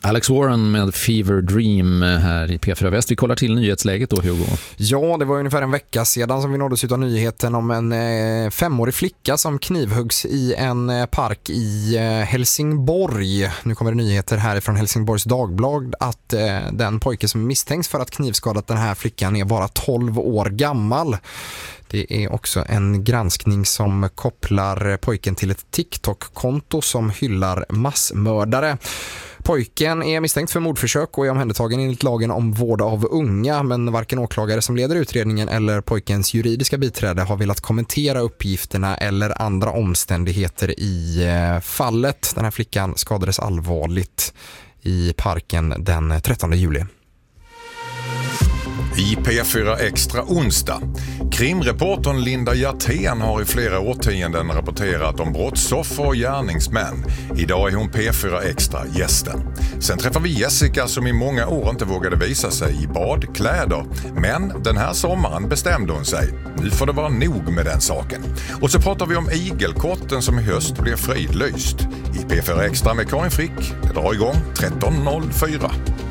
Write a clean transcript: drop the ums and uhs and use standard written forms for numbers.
Alex Warren med Fever Dream här i P4 Väst. Vi kollar till nyhetsläget då, Hugo. Ja, det var ungefär en vecka sedan som vi nåddes av nyheten om en 5-årig flicka som knivhuggs i en park i Helsingborg. Nu kommer det nyheter här från Helsingborgs Dagblad att den pojke som misstänks för att knivskadat den här flickan är bara 12 år gammal. Det är också en granskning som kopplar pojken till ett TikTok-konto som hyllar massmördare. Pojken är misstänkt för mordförsök och är omhändertagen enligt lagen om vård av unga, men varken åklagare som leder utredningen eller pojkens juridiska biträde har velat kommentera uppgifterna eller andra omständigheter i fallet. Den här flickan skadades allvarligt i parken den 13 juli. I P4 Extra onsdag. Krimreportern Linda Hjertén har i flera årtionden rapporterat om brottsoffer och gärningsmän. Idag är hon P4 Extra gästen. Sen träffar vi Jessica som i många år inte vågade visa sig i badkläder. Men den här sommaren bestämde hon sig. Nu får det vara nog med den saken. Och så pratar vi om igelkotten som i höst blir fridlyst. I P4 Extra med Karin Frick. Det drar igång 13.04.